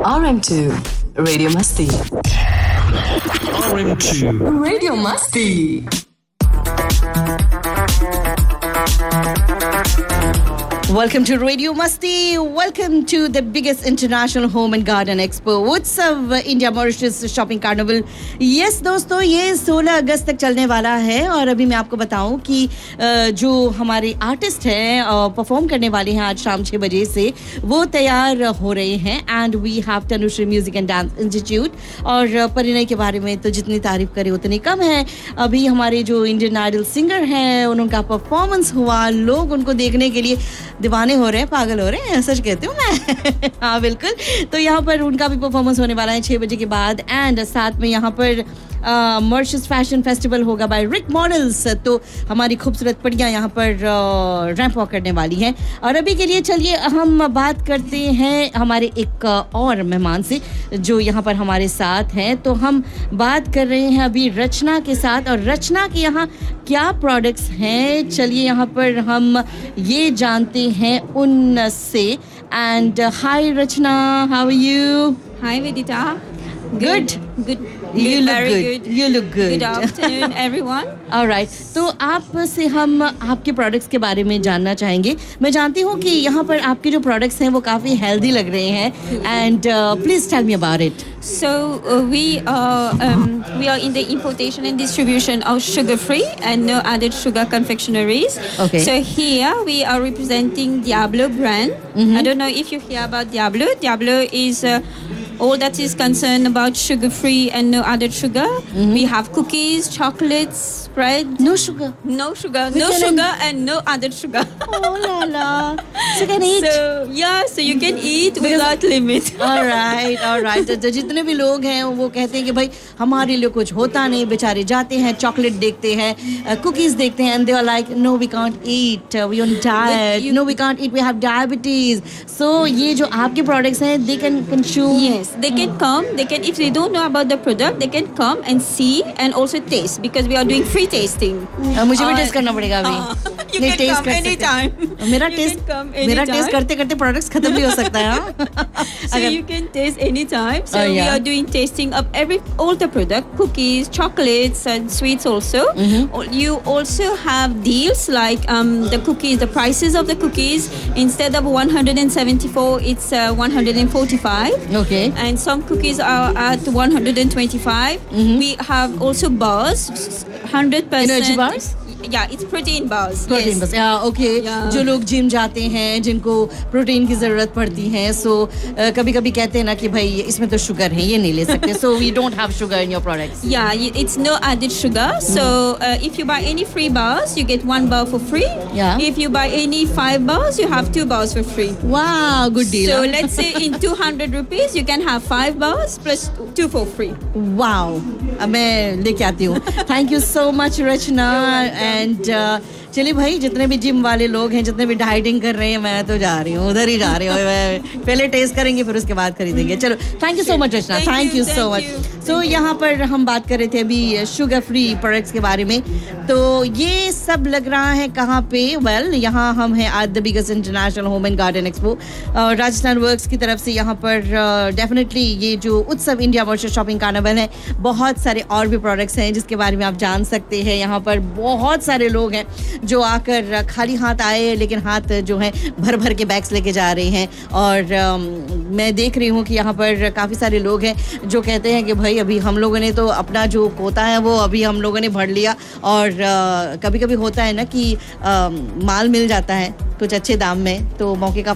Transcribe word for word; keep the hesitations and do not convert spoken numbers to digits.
R M two Radio Masti. R M two Radio Masti. Welcome to Radio Masti. Welcome to the biggest international home and garden expo, Utsav India Mauritius Shopping Carnival. Yes दोस्तों, ये सोलह अगस्त तक चलने वाला है और अभी मैं आपको बताऊं कि जो हमारे आर्टिस्ट हैं परफॉर्म करने वाले हैं आज शाम छह बजे से, वो तैयार हो रहे हैं. And we have Tanushree music and dance institute. और परिणय के बारे में तो जितनी तारीफ करे उतनी कम है. अभी हमारे जो इंडियन आइडल सिंगर हैं उनका परफॉर्मेंस हुआ, लोग उनको देखने के लिए दीवाने हो रहे हैं, पागल हो रहे हैं, सच कहती हूँ मैं. हाँ बिल्कुल. तो यहाँ पर उनका भी परफॉर्मेंस होने वाला है छः बजे के बाद. एंड साथ में यहाँ पर मॉरिशस फैशन फेस्टिवल होगा बाय रिक मॉडल्स. तो हमारी खूबसूरत पड़ियाँ यहाँ पर रैंप वॉक करने वाली हैं. और अभी के लिए चलिए हम बात करते हैं हमारे एक और मेहमान से जो यहाँ पर हमारे साथ हैं. तो हम बात कर रहे हैं अभी रचना के साथ, और रचना के यहाँ क्या प्रोडक्ट्स हैं चलिए यहाँ पर हम ये जानते हैं उनसे. And hi Rachna, how are you? Hi Vidita. Good. Good. You Good, look very good. You look good. Good afternoon, everyone. All right. तो आपसे हम आपके प्रोडक्ट्स के बारे में जानना चाहेंगे. मैं जानती हूँ कि यहाँ पर आपके जो प्रोडक्ट्स हैं वो काफ़ी हेल्दी लग रहे हैं. And please tell me about it. So uh, we are um, we are in the importation and distribution of sugar-free and no added sugar confectioneries. Okay. So here we are representing Diablo brand. Mm-hmm. I don't know if you hear about Diablo. Diablo is uh, all that is concerned about sugar-free and no added sugar. Mm-hmm. We have cookies, chocolates, bread. No sugar. No sugar. We no can sugar and no added sugar. Oh la la. So can eat. So yeah, so you can eat without limit. All right, all right. तो जितने भी लोग हैं वो कहते हैं कि भाई हमारे लिए कुछ होता नहीं, बेचारे जाते हैं चॉकलेट देखते हैं, कुकीज देखते हैं, and they are like no we can't eat, we on diet, you, no we can't eat, we have diabetes. So ये जो आपके products हैं they can consume. Yes, they can come. They can, if they don't know about the product, they can come and see and also taste because we are doing free tasting. Uh, मुझे भी test करना पड़ेगा अभी. Uh, you नहीं, can taste come कर सकते anytime. हैं. मेरा You टेस्ट can come मेरा anytime. टेस्ट करते करते प्रोडक्ट्स खत्म भी हो सकता है. हाँ. So you can taste anytime. So Oh, yeah. we are doing tasting of every all the product, cookies, chocolates, and sweets also. Mm-hmm. You also have deals like um, the cookies. The prices of the cookies instead of one hundred seventy-four, it's uh, one hundred forty-five. Okay. And some cookies are at one hundred twenty-five. Mm-hmm. We have also bars, one hundred percent. Energy bars? Yeah, it's protein bars. Protein Yes. बस. Okay. Yeah. जो लोग gym जाते हैं जिनको protein की ज़रूरत पड़ती है, सो कभी कभी कहते हैं ना कि भाई इसमें तो शुगर है, ये नहीं ले सकते. So we don't have sugar in your products. Yeah, you- it's no added sugar. So uh, if you buy any free bars, you get one bar for free. Yeah. If you buy any five bars, you have two bars for free. वाह, good deal. So let's say in two hundred rupees, you can have five bars plus two for free. Wow, अब मैं लेके आती हूँ. Thank you so much Rachna. And चलिए भाई, जितने भी जिम वाले लोग हैं, जितने भी डाइटिंग कर रहे हैं, मैं तो जा रही हूँ, उधर ही जा रही हूँ. मैं पहले टेस्ट करेंगे फिर उसके बाद खरीदेंगे. चलो, thank you so much Rachna. Thank thank you you, so thank much. you. सो यहाँ पर हम बात कर रहे थे अभी शुगर फ्री प्रोडक्ट्स के बारे में. तो ये सब लग रहा है कहाँ पे? वेल well, यहाँ हम हैं at the biggest international home and garden expo Rajasthan works की तरफ से. यहाँ पर डेफिनेटली uh, ये जो उत्सव इंडिया मॉरिशस शॉपिंग कार्निवल है, बहुत सारे और भी प्रोडक्ट्स हैं जिसके बारे में आप जान सकते हैं. यहाँ पर बहुत सारे लोग हैं जो आकर खाली हाथ आए, लेकिन हाथ जो है भर भर के बैग्स लेके जा रहे हैं. और um, मैं देख रही हूँ कि यहाँ पर काफ़ी सारे लोग हैं जो कहते हैं कि भाई अभी हम लोगों ने तो अपना जो कोता है वो अभी हम लोगों ने भर लिया. और uh, कभी कभी होता है ना कि uh, माल मिल जाता है कुछ अच्छे दाम में, तो मौके का